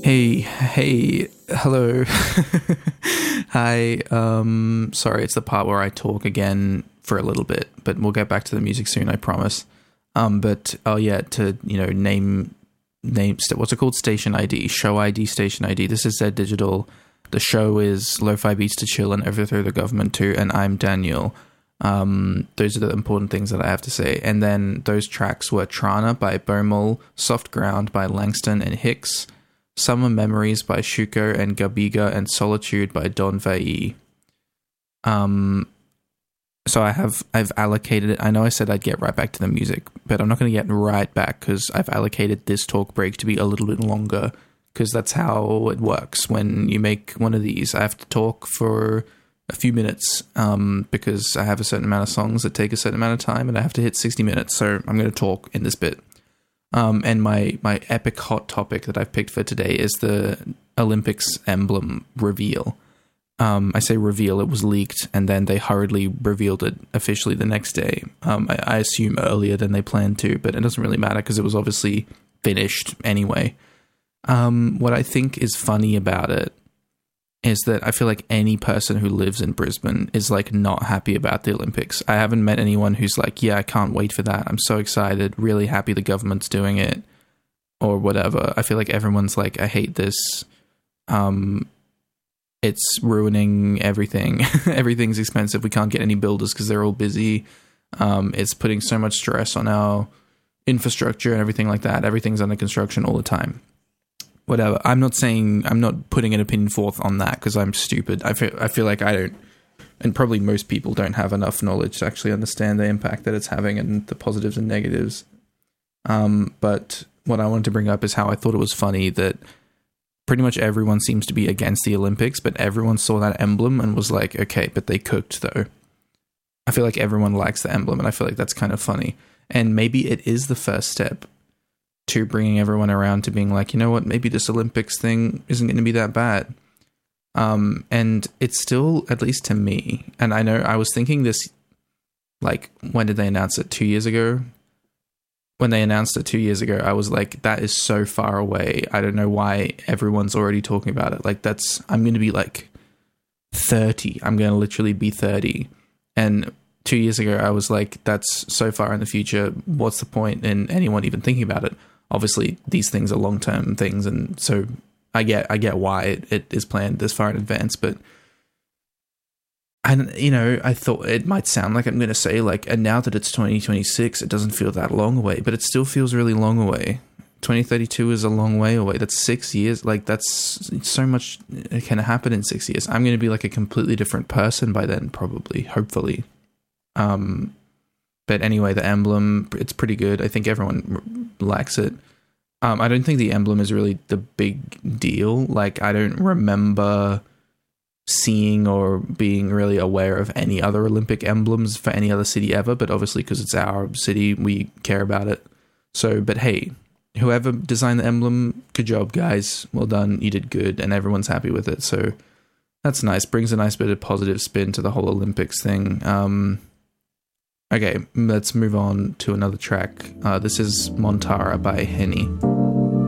Hey, hello. Hi, sorry, it's the part where I talk again for a little bit, but we'll get back to the music soon, I promise. But oh yeah, to, what's it called? Station ID, show ID, station ID. This is Zed Digital. The show is Lo-Fi Beats to Chill and Overthrow the Government Too, and I'm Daniel. Those are the important things that I have to say. And then those tracks were Trana by Bomel, Soft Ground by Langston and Hicks, Summer Memories by Shuko and Gabiga, and Solitude by Don Vai. So I've allocated it. I know I said I'd get right back to the music, but I'm not going to get right back because I've allocated this talk break to be a little bit longer, because that's how it works when you make one of these. I have to talk for a few minutes because I have a certain amount of songs that take a certain amount of time, and I have to hit 60 minutes. So I'm going to talk in this bit. And my epic hot topic that I've picked for today is the Olympics emblem reveal. I say reveal, it was leaked, and then they hurriedly revealed it officially the next day. I assume earlier than they planned to, but it doesn't really matter because it was obviously finished anyway. What I think is funny about it is that I feel like any person who lives in Brisbane is like not happy about the Olympics. I haven't met anyone who's like, yeah, I can't wait for that. I'm so excited, really happy the government's doing it, or whatever. I feel like everyone's like, I hate this. It's ruining everything. Everything's expensive. We can't get any builders because they're all busy. It's putting so much stress on our infrastructure and everything like that. Everything's under construction all the time. Whatever. I'm not putting an opinion forth on that because I'm stupid. I feel like I don't, and probably most people don't have enough knowledge to actually understand the impact that it's having and the positives and negatives. But what I wanted to bring up is how I thought it was funny that pretty much everyone seems to be against the Olympics, but everyone saw that emblem and was like, okay, but they cooked though. I feel like everyone likes the emblem, and I feel like that's kind of funny. And maybe it is the first step to bringing everyone around to being like, you know what, maybe this Olympics thing isn't going to be that bad. And it's still, at least to me, and I know I was thinking this, like, when did they announce it? 2 years ago? When they announced it 2 years ago, I was like, that is so far away. I don't know why everyone's already talking about it. Like, I'm going to be like 30. I'm going to literally be 30. And 2 years ago, I was like, that's so far in the future. What's the point in anyone even thinking about it? Obviously, these things are long-term things, and so I get why it is planned this far in advance. But I thought it might sound like I'm going to say like, and now that it's 2026, it doesn't feel that long away, but it still feels really long away. 2032 is a long way away. That's 6 years. Like, that's so much can happen in 6 years. I'm going to be like a completely different person by then, probably, hopefully. But anyway, the emblem, it's pretty good. I think everyone likes it. I don't think the emblem is really the big deal. Like, I don't remember seeing or being really aware of any other Olympic emblems for any other city ever, but obviously because it's our city, we care about it. So, but hey, whoever designed the emblem, good job, guys. Well done. You did good, and everyone's happy with it. So that's nice. Brings a nice bit of positive spin to the whole Olympics thing. Okay, let's move on to another track. This is Montara by Henny.